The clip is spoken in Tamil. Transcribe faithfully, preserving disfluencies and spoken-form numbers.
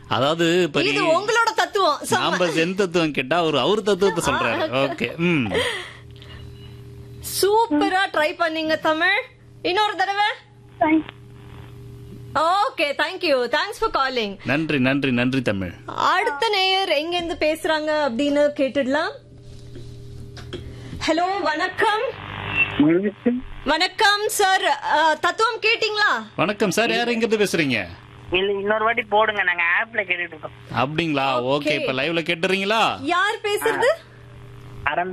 அதாவது இப்ப இது உங்களோட தத்துவம். செம்ம. நாம சென் தத்துவம் கேட்டா அவர் அவர் தத்துவத்தை சொல்றாரு. ஓகே. ம் சூப்பரா ட்ரை பண்ணீங்க தமிழ். இன்னொரு தடவை. Okay, thank you. Thanks for calling. நன்றி நன்றி நன்றி தமிழ். அடுத்த நேயர் எங்க இருந்து பேசுறாங்க அப்படின்னு கேட்டுடலாம். ஹலோ, வணக்கம். வணக்கம் சார். தத்துவம் கேட்டீங்களா? வணக்கம் சார், யார் எங்க இருந்து பேசுறீங்க? இல்ல இன்னொரு வாட்டி போடுங்க, நாங்க ஆப்ல கேட்டுட்டு இருக்கோம். அப்படிங்களா? ஓகே, இப்ப லைவ்ல கேட்டுறீங்களா? யார் பேசுறது? அறந்த